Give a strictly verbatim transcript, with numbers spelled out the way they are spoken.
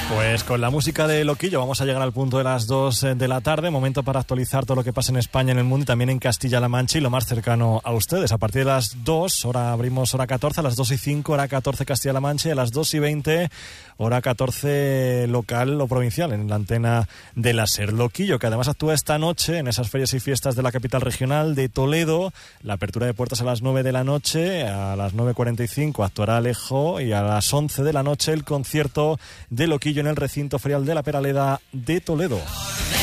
Pues con la música de Loquillo vamos a llegar al punto de las dos de la tarde, momento para actualizar todo lo que pasa en España, en el mundo y también en Castilla-La Mancha y lo más cercano a ustedes. A partir de las dos, hora abrimos hora catorce, a las dos y cinco, hora catorce Castilla-La Mancha y a las dos y veinte, hora catorce local o provincial en la antena de la SER. Loquillo, que además actúa esta noche en esas ferias y fiestas de la capital regional de Toledo. La apertura de puertas a las nueve de la noche, a las nueve cuarenta y cinco actuará Alejo y a las once de la noche el concierto de Loquillo en el recinto ferial de la Peraleda de Toledo.